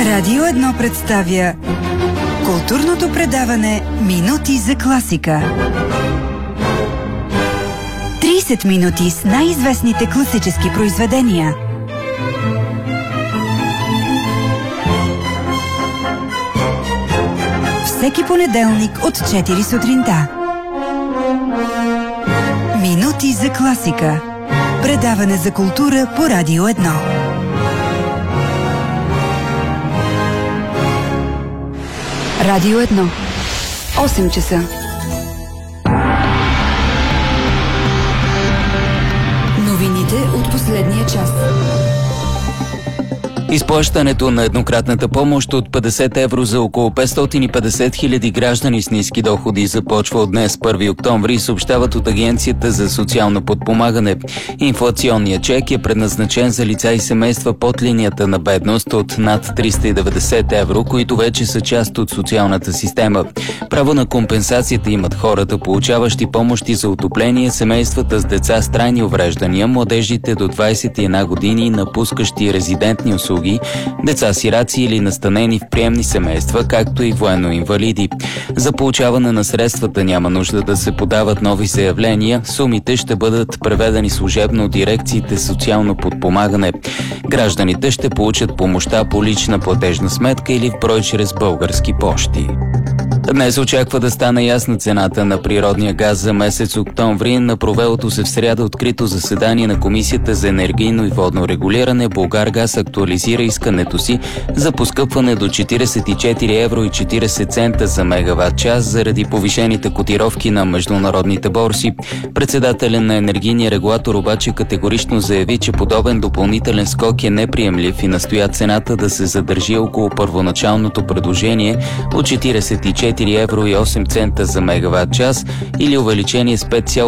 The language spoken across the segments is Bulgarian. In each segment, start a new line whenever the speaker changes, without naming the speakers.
Радио 1 представя културното предаване "Минути за класика". 30 минути с най-известните класически произведения. Всеки понеделник от 4 сутринта. "Минути за класика". Предаване за култура по Радио 1. Радио 1. 8 часа. Новините от последния час.
Изплащането на еднократната помощ от 50 евро за около 550 хиляди граждани с ниски доходи започва от днес, 1 октомври, съобщават от Агенцията за социално подпомагане. Инфлационният чек е предназначен за лица и семейства под линията на бедност от над 390 евро, които вече са част от социалната система. Право на компенсацията имат хората, получаващи помощи за отопление, семействата с деца с трайни увреждания, младежите до 21 години, напускащи резидентни услуги, деца-сираци или настанени в приемни семейства, както и военно-инвалиди. За получаване на средствата няма нужда да се подават нови заявления. Сумите ще бъдат преведени служебно от дирекциите социално подпомагане. Гражданите ще получат помощта по лична платежна сметка или в брой чрез български пощи. Днес очаква да стане ясна цената на природния газ за месец октомври. На провелото се в сряда открито заседание на Комисията за енергийно и водно регулиране, Булгаргаз актуализира искането си за поскъпване до 44 евро и 40 цента за мегаватт час заради повишените котировки на международните борси. Председателят на енергийния регулатор обаче категорично заяви, че подобен допълнителен скок е неприемлив и настоя цената да се задържи около първоначалното предложение от 44 евро и 8 цента за мегаватт час или увеличение с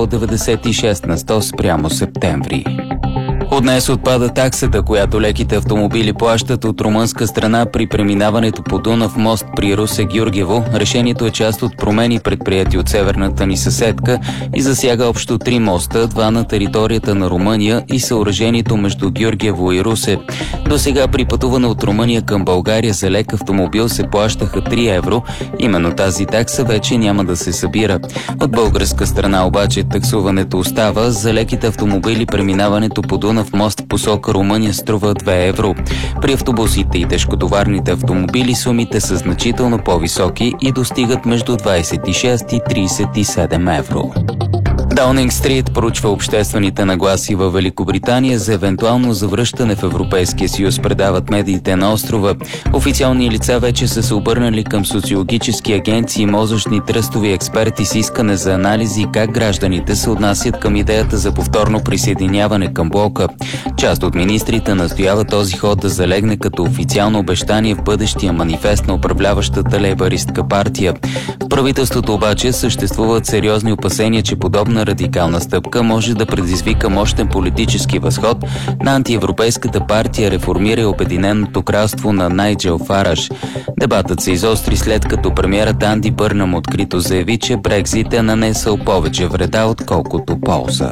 5,96 на 100 спрямо септември. От днес отпада таксата, която леките автомобили плащат от румънска страна при преминаването по Дунав мост при Русе-Гюргево. Решението е част от промени, предприяти от северната ни съседка, и засяга общо 3 моста, 2 на територията на Румъния и съоръжението между Гюргево и Русе. До сега при пътуване от Румъния към България за лек автомобил се плащаха 3 евро. Именно тази такса вече няма да се събира. От българска страна обаче таксуването остава. За леките автомобили преминаването по Дунав мост в посока Румъния струва 2 евро. При автобусите и тежкотоварните автомобили сумите са значително по-високи и достигат между 26 и 37 евро. Даунинг Стрит проучва обществените нагласи във Великобритания за евентуално завръщане в Европейския съюз, предават медиите на острова. Официални лица вече са се обърнали към социологически агенции и мозъчни тръстови експерти с искане за анализи как гражданите се отнасят към идеята за повторно присъединяване към блока. Част от министрите настоява този ход да залегне като официално обещание в бъдещия манифест на управляващата лейбаристка партия. В правителството обаче съществуват сериозни опасения, че подобна радикална стъпка може да предизвика мощен политически възход на антиевропейската партия Реформира и Обединеното кралство на Найджел Фараш. Дебатът се изостри след като премиерът Анди Бърнам открито заяви, че Брекзит е нанесъл повече вреда, отколкото полза.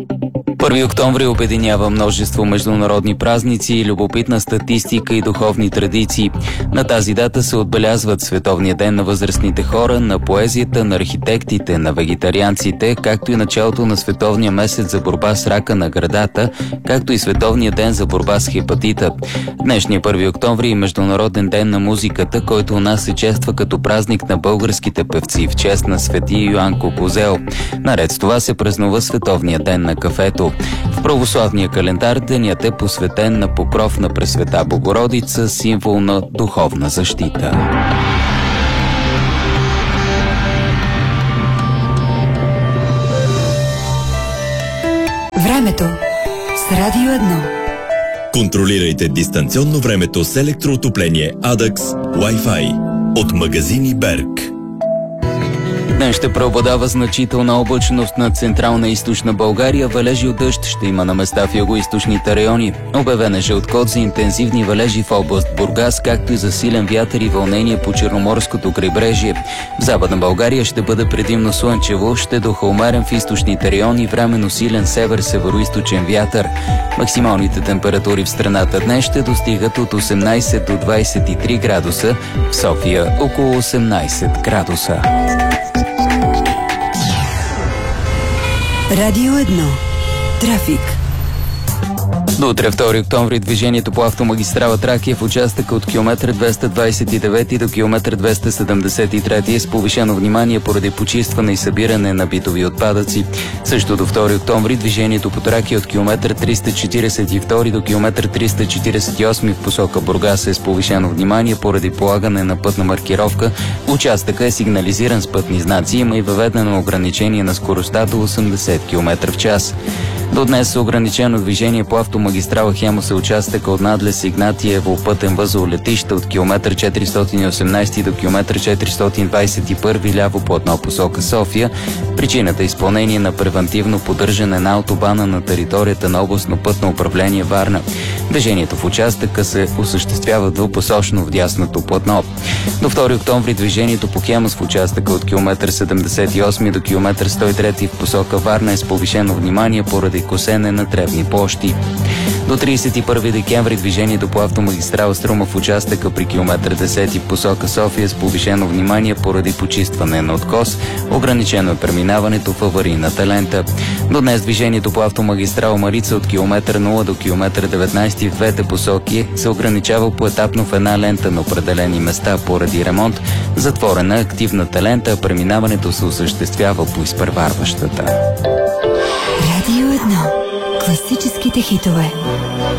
1 октомври обединява множество международни празници, любопитна статистика и духовни традиции. На тази дата се отбелязват Световния ден на възрастните хора, на поезията, на архитектите, на вегетарианците, както и началото на Световния месец за борба с рака на гърдата, както и Световния ден за борба с хепатита. Днешния 1 октомври е Международен ден на музиката, който у нас се чества като празник на българските певци в чест на свети Йоанко Козел. Наред с това се празнува Световния ден на кафето. В православния календар денят е посветен на покров на Пресвета Богородица, символ на духовна защита.
Времето с Радио 1.
Контролирайте дистанционно времето с електроотопление Adax Wi-Fi от магазини Берг.
Днес ще преобладава значителна облачност над централна и източна България. Валежи от дъжд ще има на места в югоизточните райони. Обявен е жълт код за интензивни валежи в област Бургас, както и за силен вятър и вълнение по Черноморското крайбрежие. В Западна България ще бъде предимно слънчево, ще духа умерен в източните райони, временно силен север-североизточен вятър. Максималните температури в страната днес ще достигат от 18 до 23 градуса, в София около 18 градуса.
Радио 1. Трафик.
До утре, 2 октомври, движението по автомагистрала Тракия в участъка от километър 229 до километър 273 е с повишено внимание поради почистване и събиране на битови отпадъци. Също до 2 октомври движението по Тракия от километър 342 до километър 348 в посока Бургас е с повишено внимание поради полагане на пътна маркировка. Участъка е сигнализиран с пътни знаци, има и въведено ограничение на скоростта до 80 км в час. До днес е ограничено движение по автомагистрала Хемус, участъка от надлез Игнатиево пътен възел летище от километър 418 до километър 421 ляво платно посока София. Причината е изпълнение на превантивно поддържане на автобана на територията на областно пътно управление Варна. Движението в участъка се осъществява двупосочно в дясното платно. До 2 октомври движението по Хемус в участъка от километър 78 до километър 103 в посока Варна е с повишено внимание поради косене на тревни площи. До 31 декември движението по автомагистрала Струма в участъка при километър 10 в посока София с повишено внимание поради почистване на откос. Ограничено е преминаването в аварийната лента. До днес движението по автомагистрала Марица от километър 0 до километър 19 в двете посоки се ограничава поетапно в една лента на определени места поради ремонт. Затворена активната лента, а преминаването се осъществява по изпреварващата.
Радио 1. Класическите хитове.